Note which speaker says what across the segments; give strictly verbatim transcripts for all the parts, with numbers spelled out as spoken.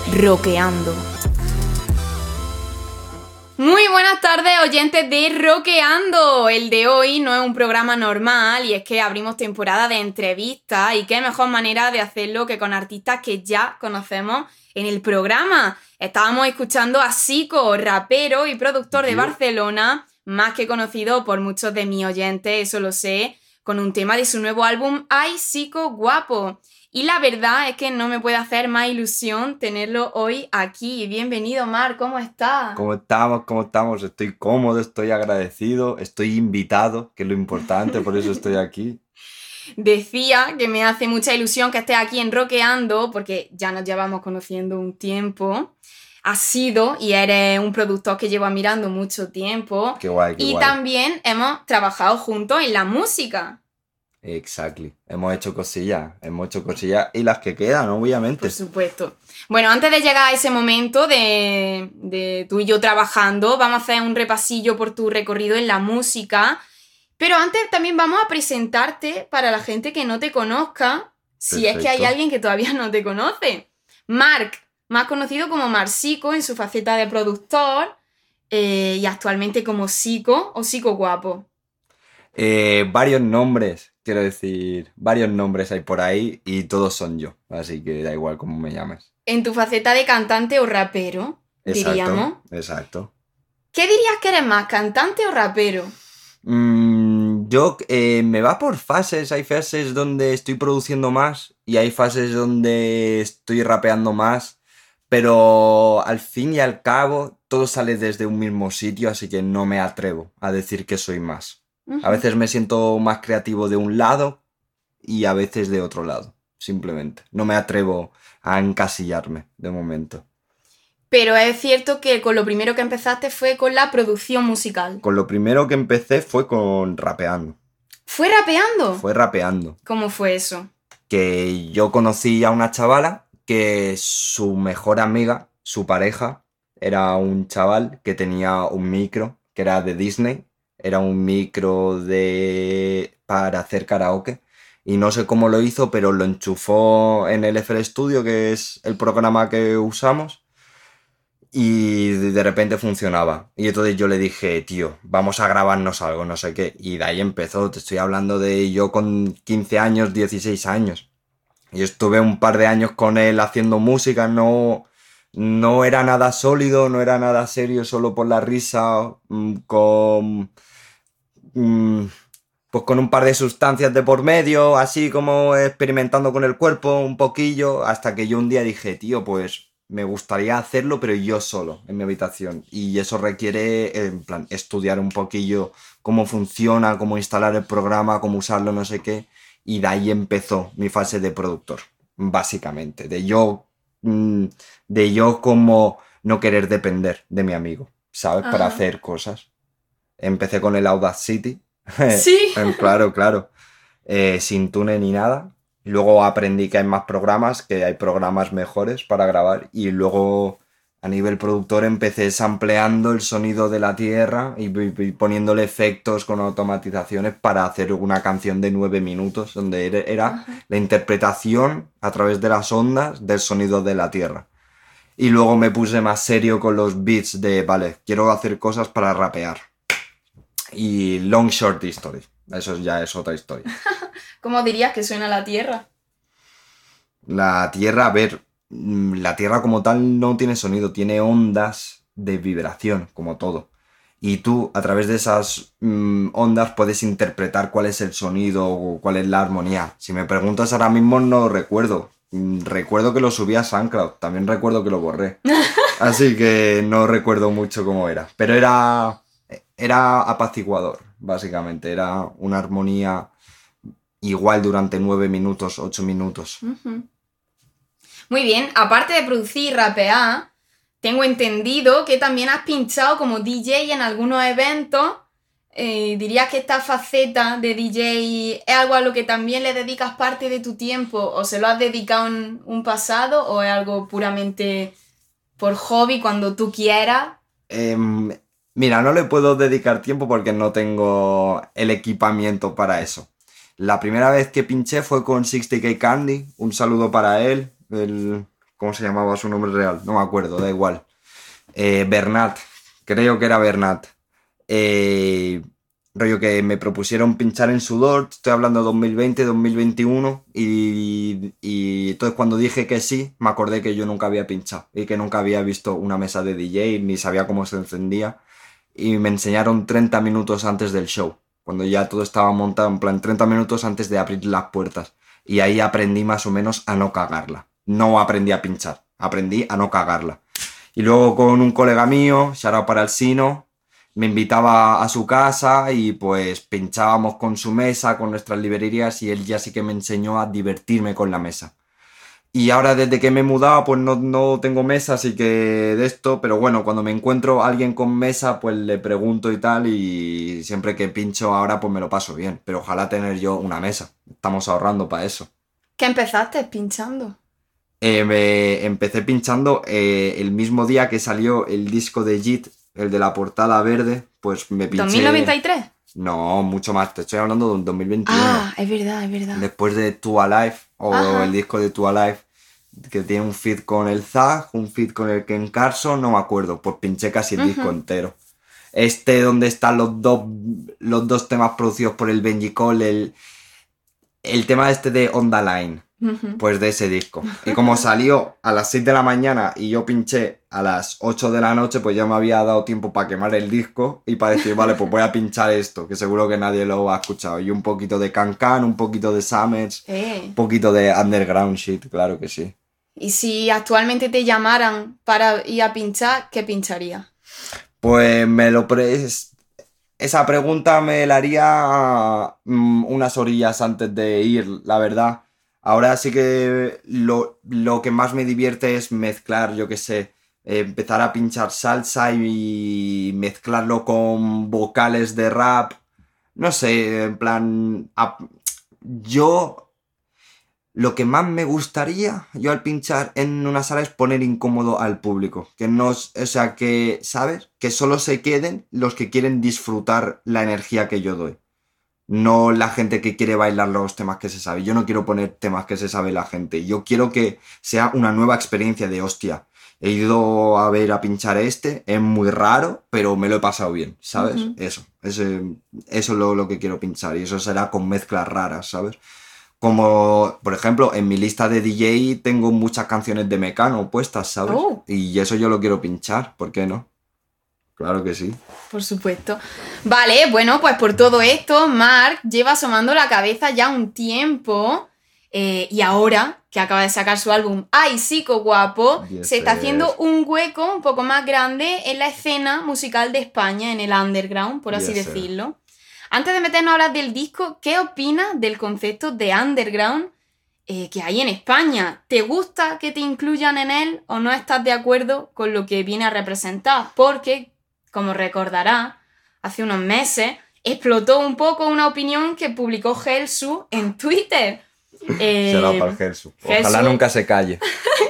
Speaker 1: Roqueando. Muy buenas tardes, oyentes de Roqueando. El de hoy no es un programa normal y es que abrimos temporada de entrevistas y qué mejor manera de hacerlo que con artistas que ya conocemos en el programa. Estábamos escuchando a Zico, rapero y productor de Barcelona, más que conocido por muchos de mis oyentes, eso lo sé, con un tema de su nuevo álbum Ay Zico Guapo. Y la verdad es que no me puede hacer más ilusión tenerlo hoy aquí. Bienvenido, Mar, ¿cómo estás?
Speaker 2: ¿Cómo estamos? ¿Cómo estamos? Estoy cómodo, estoy agradecido, estoy invitado, que es lo importante, por eso estoy aquí.
Speaker 1: Decía que me hace mucha ilusión que estés aquí en Roqueando, porque ya nos llevamos conociendo un tiempo. Has sido y eres un productor que llevo admirando mucho tiempo.
Speaker 2: Qué guay, qué
Speaker 1: y
Speaker 2: guay.
Speaker 1: también hemos trabajado juntos en la música.
Speaker 2: Exactly. Hemos hecho cosillas, hemos hecho cosillas y las que quedan, obviamente.
Speaker 1: Por supuesto. Bueno, antes de llegar a ese momento de, de tú y yo trabajando, vamos a hacer un repasillo por tu recorrido en la música. Pero antes también vamos a presentarte para la gente que no te conozca, si Perfecto. Es que hay alguien que todavía no te conoce. Marc, más conocido como Marzico en su faceta de productor eh, y actualmente como Zico o Zico Guapo.
Speaker 2: Eh, varios nombres, quiero decir, varios nombres hay por ahí y todos son yo, así que da igual cómo me llames.
Speaker 1: En tu faceta de cantante o rapero,
Speaker 2: exacto,
Speaker 1: diríamos.
Speaker 2: Exacto.
Speaker 1: ¿Qué dirías que eres más, cantante o rapero?
Speaker 2: Mm, yo eh, me va por fases, hay fases donde estoy produciendo más y hay fases donde estoy rapeando más, pero al fin y al cabo todo sale desde un mismo sitio, así que no me atrevo a decir que soy más. Uh-huh. A veces me siento más creativo de un lado y a veces de otro lado, simplemente. No me atrevo a encasillarme de momento.
Speaker 1: Pero es cierto que con lo primero que empezaste fue con la producción musical.
Speaker 2: Con lo primero que empecé fue con rapeando.
Speaker 1: ¿Fue rapeando?
Speaker 2: Fue rapeando.
Speaker 1: ¿Cómo fue eso?
Speaker 2: Que yo conocí a una chavala que su mejor amiga, su pareja, era un chaval que tenía un micro que era de Disney. Era un micro de para hacer karaoke. Y no sé cómo lo hizo, pero lo enchufó en el F L Studio, que es el programa que usamos. Y de repente funcionaba. Y entonces yo le dije, tío, vamos a grabarnos algo, no sé qué. Y de ahí empezó. Te estoy hablando de yo con quince años, dieciséis años. Y estuve un par de años con él haciendo música. No, no era nada sólido, no era nada serio, solo por la risa. Con... Pues con un par de sustancias de por medio, así como experimentando con el cuerpo un poquillo. Hasta que yo un día dije, tío, pues... me gustaría hacerlo, pero yo solo, en mi habitación. Y eso requiere, en plan, estudiar un poquillo cómo funciona, cómo instalar el programa, cómo usarlo, no sé qué. Y de ahí empezó mi fase de productor, básicamente. De yo, de yo como no querer depender de mi amigo, ¿sabes? Ajá. Para hacer cosas. Empecé con el Audacity.
Speaker 1: Sí.
Speaker 2: Claro, claro. Eh, sin túnel ni nada. Luego aprendí que hay más programas, que hay programas mejores para grabar. Y luego a nivel productor empecé sampleando el sonido de la tierra y, y poniéndole efectos con automatizaciones para hacer una canción de nueve minutos, donde era, era uh-huh. la interpretación a través de las ondas del sonido de la tierra. Y luego me puse más serio con los beats de, vale, quiero hacer cosas para rapear. Y long short history. Eso ya es otra historia.
Speaker 1: ¿Cómo dirías que suena la Tierra?
Speaker 2: La Tierra, a ver, la Tierra como tal no tiene sonido, tiene ondas de vibración, como todo. Y tú, a través de esas mmm, ondas, puedes interpretar cuál es el sonido o cuál es la armonía. Si me preguntas ahora mismo, no recuerdo. Recuerdo que lo subí a SoundCloud, también recuerdo que lo borré. Así que no recuerdo mucho cómo era. Pero era, era apaciguador, básicamente. Era una armonía... igual durante nueve minutos, ocho minutos.
Speaker 1: Uh-huh. Muy bien, aparte de producir y rapear, tengo entendido que también has pinchado como D J en algunos eventos. Eh, ¿Dirías que esta faceta de D J es algo a lo que también le dedicas parte de tu tiempo? ¿O se lo has dedicado en un pasado? ¿O es algo puramente por hobby cuando tú quieras?
Speaker 2: Eh, mira, no le puedo dedicar tiempo porque no tengo el equipamiento para eso. La primera vez que pinché fue con sesenta K Candy, un saludo para él, el ¿Cómo se llamaba su nombre real? No me acuerdo, da igual. Eh, Bernat, creo que era Bernat. Eh, rollo que me propusieron pinchar en Sudor, estoy hablando de dos mil veinte, dos mil veintiuno, y, y entonces cuando dije que sí, me acordé que yo nunca había pinchado y que nunca había visto una mesa de D J, ni sabía cómo se encendía, y me enseñaron treinta minutos antes del show, cuando ya todo estaba montado, en plan treinta minutos antes de abrir las puertas, y ahí aprendí más o menos a no cagarla. No aprendí a pinchar, aprendí a no cagarla. Y luego con un colega mío, shout out para el Sino, me invitaba a su casa y pues pinchábamos con su mesa, con nuestras librerías, y él ya sí que me enseñó a divertirme con la mesa. Y ahora desde que me he mudado pues no, no tengo mesa, así que de esto, pero bueno, cuando me encuentro a alguien con mesa pues le pregunto y tal, y siempre que pincho ahora pues me lo paso bien, pero ojalá tener yo una mesa, estamos ahorrando para eso.
Speaker 1: ¿Qué empezaste pinchando?
Speaker 2: Eh, me empecé pinchando eh, el mismo día que salió el disco de Jit, el de la portada verde, pues me pinché...
Speaker 1: ¿dos mil noventa y tres?
Speaker 2: No, mucho más, te estoy hablando de un dos mil veintiuno.
Speaker 1: Ah, es verdad, es verdad.
Speaker 2: Después de Two Alive, o
Speaker 1: Ajá.
Speaker 2: el disco de Two Alive, que tiene un feat con el Zag, un feat con el Ken Carson, no me acuerdo, pues pinché casi el
Speaker 1: Ujú.
Speaker 2: disco entero. Este donde están los dos, los dos temas producidos por el Benji Cole, el, el tema este de On The Line,
Speaker 1: Ujú.
Speaker 2: pues de ese disco. Y como salió a las seis de la mañana y yo pinché a las ocho de la noche, pues ya me había dado tiempo para quemar el disco y para decir, vale, pues voy a pinchar esto, que seguro que nadie lo ha escuchado. Y un poquito de Can Can, un poquito de Summers,
Speaker 1: Eh.
Speaker 2: un poquito de underground shit, claro que sí.
Speaker 1: Y si actualmente te llamaran para ir a pinchar, ¿qué pincharía?
Speaker 2: Pues me lo pre... Esa pregunta me la haría mm, unas orillas antes de ir, la verdad. Ahora sí que lo, lo que más me divierte es mezclar, yo qué sé, eh, empezar a pinchar salsa y mezclarlo con vocales de rap. No sé, en plan... a- yo... Lo que más me gustaría yo al pinchar en una sala es poner incómodo al público. Que no, s- o sea, que, ¿sabes? Que solo se queden los que quieren disfrutar la energía que yo doy. No la gente que quiere bailar los temas que se sabe. Yo no quiero poner temas que se sabe la gente. Yo quiero que sea una nueva experiencia de hostia. He ido a ver a pinchar este, es muy raro, pero me lo he pasado bien, ¿sabes?
Speaker 1: Ujú.
Speaker 2: Eso, ese- eso es lo, lo que quiero pinchar, y eso será con mezclas raras, ¿sabes? Como, por ejemplo, en mi lista de D J tengo muchas canciones de Mecano puestas, ¿sabes?
Speaker 1: Oh.
Speaker 2: Y eso yo lo quiero pinchar, ¿por qué no? Claro que sí.
Speaker 1: Por supuesto. Vale, bueno, pues por todo esto, Mark lleva asomando la cabeza ya un tiempo. eh, y ahora que acaba de sacar su álbum Ay, Psico Guapo,
Speaker 2: Yes,
Speaker 1: se está
Speaker 2: yes.
Speaker 1: haciendo un hueco un poco más grande en la escena musical de España, en el underground, por así
Speaker 2: Yes, sir.
Speaker 1: decirlo. Antes de meternos a hablar del disco, ¿qué opinas del concepto de underground eh, que hay en España? ¿Te gusta que te incluyan en él o no estás de acuerdo con lo que viene a representar? Porque, como recordará, hace unos meses explotó un poco una opinión que publicó Gelsu en Twitter. Eh,
Speaker 2: Será para el Gelsu. Ojalá
Speaker 1: Gelsu-
Speaker 2: nunca se calle.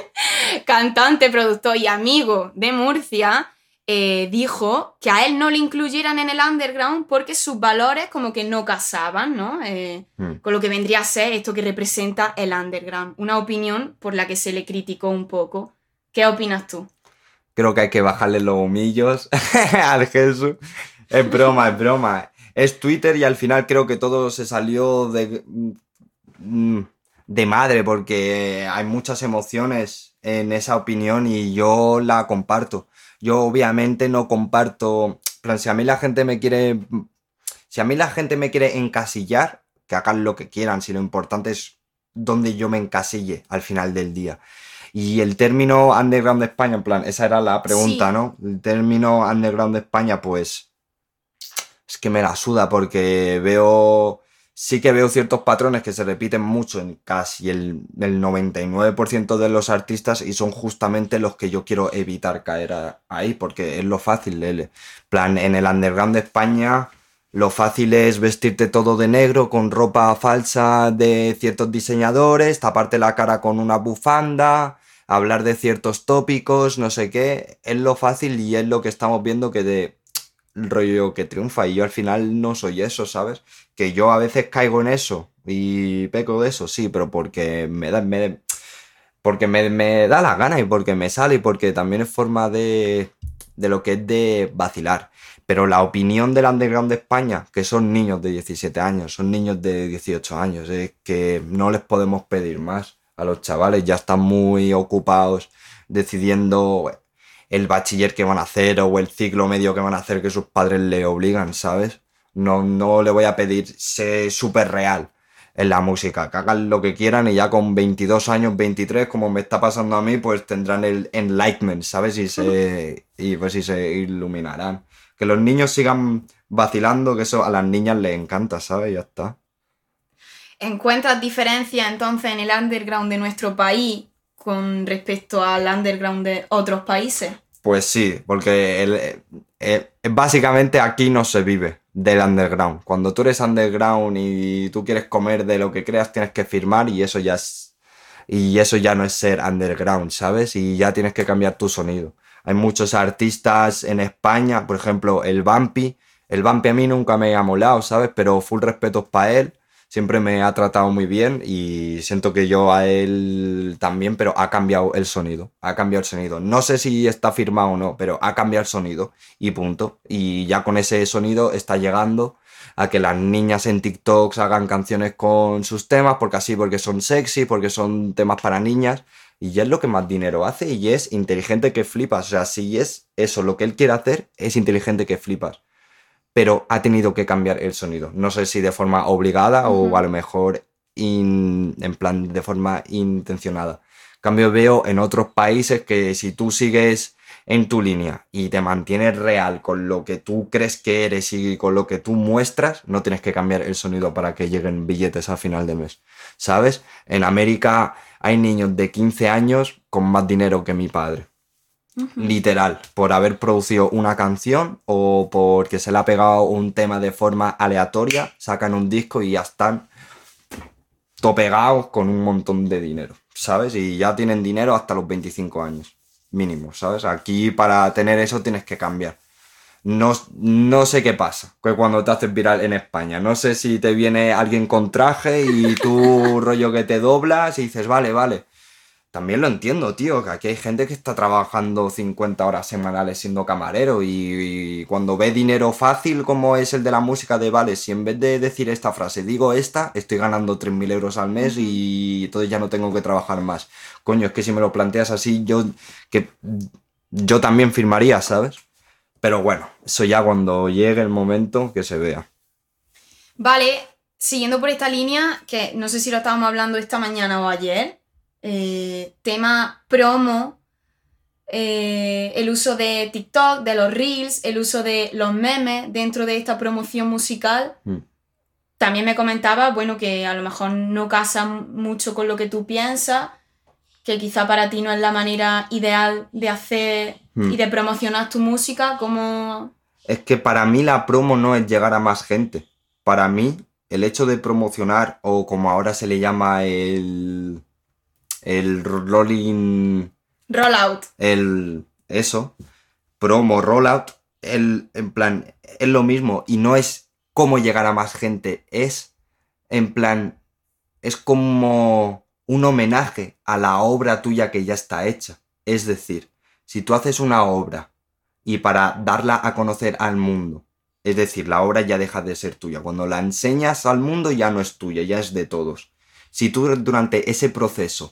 Speaker 1: cantante, productor y amigo de Murcia, eh, dijo que a él no le incluyeran en el underground porque sus valores como que no casaban, ¿no? Eh,
Speaker 2: Hmm.
Speaker 1: con lo que vendría a ser esto que representa el underground. Una opinión por la que se le criticó un poco. ¿Qué opinas tú?
Speaker 2: Creo que hay que bajarle los humillos al Gelsu. Es broma, es broma. Es Twitter y al final creo que todo se salió de, mm, de madre porque hay muchas emociones en esa opinión y yo la comparto. Yo obviamente no comparto... en plan, si a mí la gente me quiere... Si a mí la gente me quiere encasillar, que hagan lo que quieran, si lo importante es donde yo me encasille al final del día. Y el término underground de España, en plan, esa era la pregunta,
Speaker 1: Sí.
Speaker 2: ¿no? El término underground de España, pues... Es que me la suda porque veo... Sí que veo ciertos patrones que se repiten mucho en casi el, el noventa y nueve por ciento de los artistas y son justamente los que yo quiero evitar caer a- ahí porque es lo fácil. El, plan, en el underground de España lo fácil es vestirte todo de negro con ropa falsa de ciertos diseñadores, taparte la cara con una bufanda, hablar de ciertos tópicos, no sé qué. Es lo fácil y es lo que estamos viendo que de rollo que triunfa y yo al final no soy eso, ¿sabes? Que yo a veces caigo en eso y peco de eso, sí, pero porque me da, me, porque me, me da las ganas y porque me sale y porque también es forma de, de lo que es de vacilar. Pero la opinión del underground de España, que son niños de diecisiete años, son niños de dieciocho años, es que no les podemos pedir más a los chavales, ya están muy ocupados decidiendo el bachiller que van a hacer o el ciclo medio que van a hacer que sus padres le obligan, ¿sabes? No, no le voy a pedir ser súper real en la música, que hagan lo que quieran y ya con veintidós años, veintitrés, como me está pasando a mí, pues tendrán el enlightenment, ¿sabes? Y se, y pues y se iluminarán. Que los niños sigan vacilando, que eso a las niñas les encanta, ¿sabes? Ya está.
Speaker 1: ¿Encuentras diferencias entonces en el underground de nuestro país con respecto al underground de otros países?
Speaker 2: Pues sí, porque el, el, el, básicamente aquí no se vive del underground. Cuando tú eres underground y tú quieres comer de lo que creas, tienes que firmar y eso ya es, y eso ya no es ser underground, ¿sabes? Y ya tienes que cambiar tu sonido. Hay muchos artistas en España, por ejemplo, el Vampi. El Vampi a mí nunca me ha molado, ¿sabes? Pero full respeto para él. Siempre me ha tratado muy bien y siento que yo a él también, pero ha cambiado el sonido. Ha cambiado el sonido. No sé si está firmado o no, pero ha cambiado el sonido y punto. Y ya con ese sonido está llegando a que las niñas en TikTok hagan canciones con sus temas, porque así, porque son sexy, porque son temas para niñas. Y ya es lo que más dinero hace y es inteligente que flipas. O sea, si es eso lo que él quiere hacer, es inteligente que flipas. Pero ha tenido que cambiar el sonido. No sé si de forma obligada uh-huh. o a lo mejor in, en plan de forma intencionada. En cambio veo en otros países que si tú sigues en tu línea y te mantienes real con lo que tú crees que eres y con lo que tú muestras, no tienes que cambiar el sonido para que lleguen billetes a final de mes. ¿Sabes? En América hay niños de quince años con más dinero que mi padre. Uh-huh. Literal, por haber producido una canción o porque se le ha pegado un tema de forma aleatoria, sacan un disco y ya están topegados con un montón de dinero, ¿sabes? Y ya tienen dinero hasta los veinticinco años, mínimo, ¿sabes? Aquí para tener eso tienes que cambiar. No, no sé qué pasa que cuando te haces viral en España. No sé si te viene alguien con traje y tú rollo que te doblas y dices, vale, vale. También lo entiendo, tío, que aquí hay gente que está trabajando cincuenta horas semanales siendo camarero y, y cuando ve dinero fácil como es el de la música de vale, si en vez de decir esta frase digo esta, estoy ganando tres mil euros al mes y entonces ya no tengo que trabajar más. Coño, es que si me lo planteas así, yo, que, yo también firmaría, ¿sabes? Pero bueno, eso ya cuando llegue el momento que se vea.
Speaker 1: Vale, siguiendo por esta línea, que no sé si lo estábamos hablando esta mañana o ayer, eh, tema promo, eh, el uso de TikTok, de los Reels, el uso de los memes dentro de esta promoción musical. Mm. También me comentaba, bueno, que a lo mejor no casa mucho con lo que tú piensas, que quizá para ti no es la manera ideal de hacer mm. y de promocionar tu música, como...
Speaker 2: Es que para mí la promo no es llegar a más gente. Para mí, el hecho de promocionar, o como ahora se le llama el... el rolling...
Speaker 1: Rollout.
Speaker 2: El... eso. Promo, rollout. El, en plan, es lo mismo. Y no es cómo llegar a más gente. Es, en plan... Es como... un homenaje a la obra tuya que ya está hecha. Es decir, si tú haces una obra y para darla a conocer al mundo, es decir, la obra ya deja de ser tuya. Cuando la enseñas al mundo ya no es tuya, ya es de todos. Si tú durante ese proceso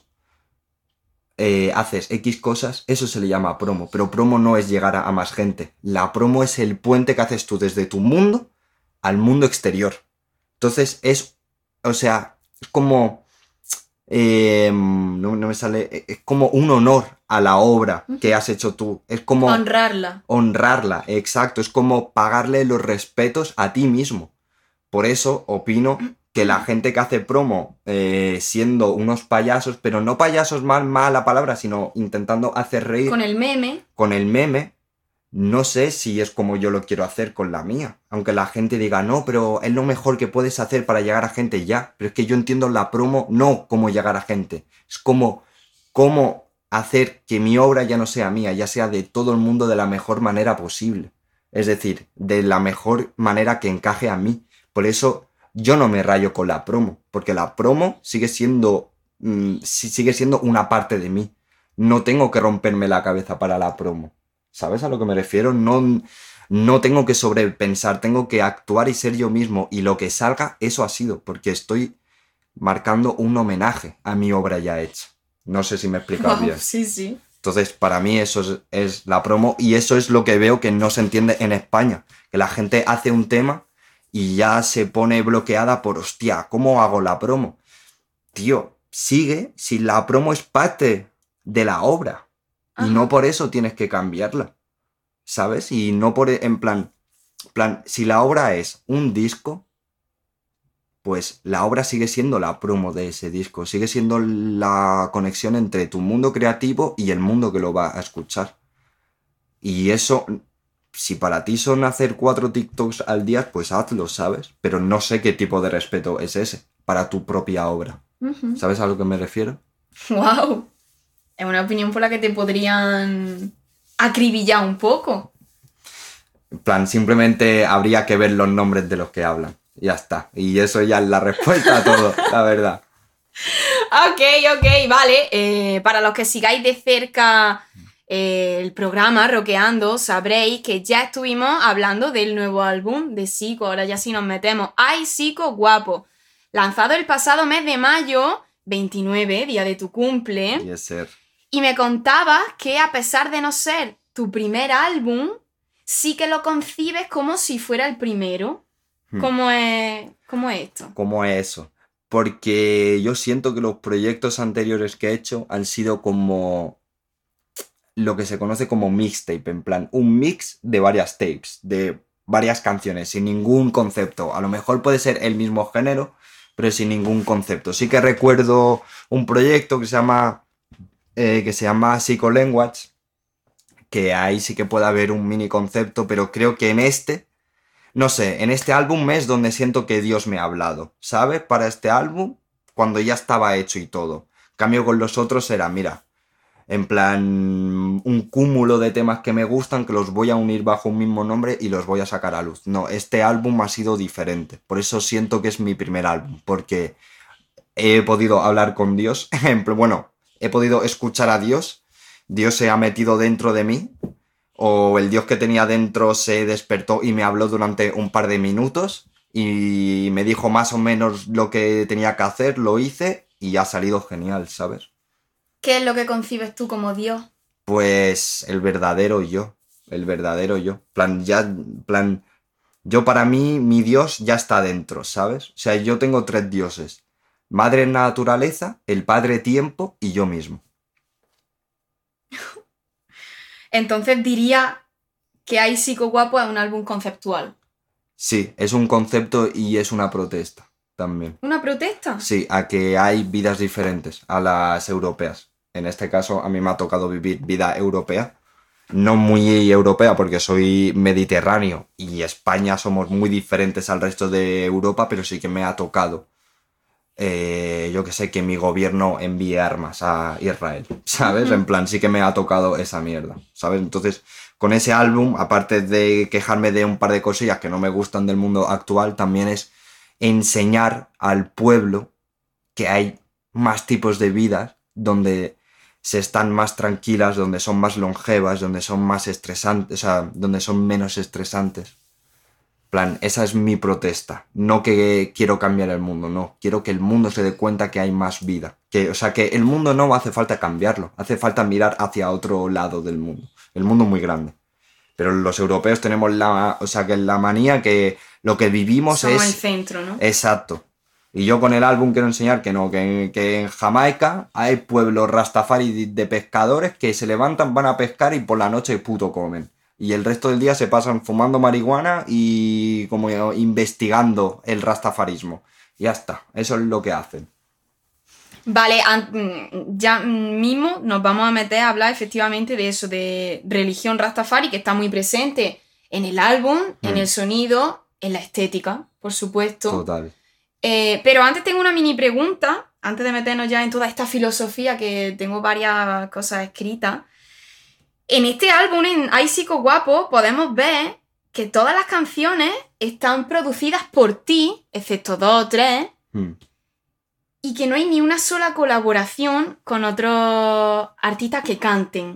Speaker 2: eh, haces X cosas, eso se le llama promo. Pero promo no es llegar a, a más gente. La promo es el puente que haces tú desde tu mundo al mundo exterior. Entonces es, o sea, es como... Eh, no, no me sale, es como un honor a la obra que has hecho tú, es como
Speaker 1: honrarla
Speaker 2: honrarla, exacto, es como pagarle los respetos a ti mismo. Por eso opino que la gente que hace promo eh, siendo unos payasos, pero no payasos mal, mala palabra, sino intentando hacer reír
Speaker 1: con el meme
Speaker 2: con el meme, no sé si es como yo lo quiero hacer con la mía. Aunque la gente diga, no, pero es lo mejor que puedes hacer para llegar a gente ya. Pero es que yo entiendo la promo no como llegar a gente. Es como, cómo hacer que mi obra ya no sea mía, ya sea de todo el mundo de la mejor manera posible. Es decir, de la mejor manera que encaje a mí. Por eso yo no me rayo con la promo. Porque la promo sigue siendo mm, sí- sigue siendo una parte de mí. No tengo que romperme la cabeza para la promo. ¿Sabes a lo que me refiero? No, no tengo que sobrepensar, tengo que actuar y ser yo mismo. Y lo que salga, eso ha sido, porque estoy marcando un homenaje a mi obra ya hecha. No sé si me he explicado
Speaker 1: Wow,
Speaker 2: bien.
Speaker 1: sí, sí.
Speaker 2: Entonces, para mí eso es, es la promo y eso es lo que veo que no se entiende en España. Que la gente hace un tema y ya se pone bloqueada por, hostia, ¿cómo hago la promo? Tío, sigue si la promo es parte de la obra. Y
Speaker 1: Ajá.
Speaker 2: no por eso tienes que cambiarla, ¿sabes? Y no por, en plan, plan, si la obra es un disco, pues la obra sigue siendo la promo de ese disco, sigue siendo la conexión entre tu mundo creativo y el mundo que lo va a escuchar. Y eso, si para ti son hacer cuatro TikToks al día, pues hazlo, ¿sabes? Pero no sé qué tipo de respeto es ese para tu propia obra.
Speaker 1: Uh-huh.
Speaker 2: ¿Sabes a lo que me refiero?
Speaker 1: Wow. Es una opinión por la que te podrían acribillar un poco.
Speaker 2: En plan, simplemente habría que ver los nombres de los que hablan. Ya está. Y eso ya es la respuesta a todo, la verdad.
Speaker 1: Ok, ok, vale. Eh, para los que sigáis de cerca eh, el programa Rockeando, sabréis que ya estuvimos hablando del nuevo álbum de Zico. Ahora ya sí nos metemos. ¡Ay, Zico, guapo! Lanzado el pasado mes de mayo, veintinueve, día de tu cumple.
Speaker 2: Y es ser.
Speaker 1: Y me contabas que a pesar de no ser tu primer álbum, sí que lo concibes como si fuera el primero.
Speaker 2: Hmm.
Speaker 1: ¿Cómo es, cómo es esto?
Speaker 2: ¿Cómo es eso? Porque yo siento que los proyectos anteriores que he hecho han sido como lo que se conoce como mixtape, en plan, un mix de varias tapes, de varias canciones, sin ningún concepto. A lo mejor puede ser el mismo género, pero sin ningún concepto. Sí que recuerdo un proyecto que se llama, eh, que se llama Psycholanguage, que ahí sí que puede haber un mini concepto, pero creo que en este, no sé, en este álbum es donde siento que Dios me ha hablado, ¿sabes? Para este álbum, cuando ya estaba hecho y todo. En cambio con los otros era, mira, en plan, un cúmulo de temas que me gustan, que los voy a unir bajo un mismo nombre y los voy a sacar a luz. No, este álbum ha sido diferente. Por eso siento que es mi primer álbum, porque he podido hablar con Dios. Bueno, he podido escuchar a Dios. Dios se ha metido dentro de mí. O el Dios que tenía dentro se despertó y me habló durante un par de minutos. Y me dijo más o menos lo que tenía que hacer, lo hice y ha salido genial, ¿sabes?
Speaker 1: ¿Qué es lo que concibes tú como Dios?
Speaker 2: Pues el verdadero yo, el verdadero yo. Plan, ya, plan, yo para mí, mi Dios ya está dentro, ¿sabes? O sea, yo tengo tres dioses. Madre naturaleza, el padre tiempo y yo mismo.
Speaker 1: Entonces diría que Ay, Zico, guapo es un álbum conceptual.
Speaker 2: Sí, es un concepto y es una protesta también.
Speaker 1: ¿Una protesta?
Speaker 2: Sí, a que hay vidas diferentes a las europeas. En este caso, a mí me ha tocado vivir vida europea. No muy europea porque soy mediterráneo y España somos muy diferentes al resto de Europa, pero sí que me ha tocado, eh, yo que sé, que mi gobierno envíe armas a Israel, ¿sabes? Uh-huh. En plan, sí que me ha tocado esa mierda, ¿sabes? Entonces, con ese álbum, aparte de quejarme de un par de cosillas que no me gustan del mundo actual, también es enseñar al pueblo que hay más tipos de vidas donde se están más tranquilas, donde son más longevas, donde son más estresantes, o sea, donde son menos estresantes. Plan, esa es mi protesta. No que quiero cambiar el mundo, no. Quiero que el mundo se dé cuenta que hay más vida. Que, o sea, que el mundo no hace falta cambiarlo. Hace falta mirar hacia otro lado del mundo. El mundo es muy grande. Pero los europeos tenemos la, o sea, que la manía que lo que vivimos
Speaker 1: Somos
Speaker 2: es...
Speaker 1: el centro, ¿no?
Speaker 2: Exacto. Y yo con el álbum quiero enseñar que no, que, que en Jamaica hay pueblos rastafari de pescadores que se levantan, van a pescar y por la noche puto comen. Y el resto del día se pasan fumando marihuana y como investigando el rastafarismo. Ya está, eso es lo que hacen.
Speaker 1: Vale, ya mismo nos vamos a meter a hablar efectivamente de eso, de religión rastafari, que está muy presente en el álbum, mm. en el sonido, en la estética, por supuesto.
Speaker 2: Total.
Speaker 1: Eh, pero antes tengo una mini pregunta, antes de meternos ya en toda esta filosofía, que tengo varias cosas escritas. En este álbum, en Ay, Zico, guapo, podemos ver que todas las canciones están producidas por ti, excepto dos o tres.
Speaker 2: Mm.
Speaker 1: y que no hay ni una sola colaboración con otros artistas que canten.